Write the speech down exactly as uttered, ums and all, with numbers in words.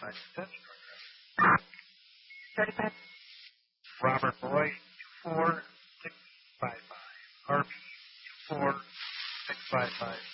five six. thirty-five. Robert Boyd, two four six five five. R B two four six five five.